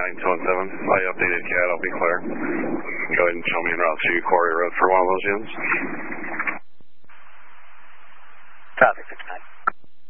9217. I updated CAD, I'll be clear. Go ahead and show me en route to Quarry Road for one of those units. Traffic 6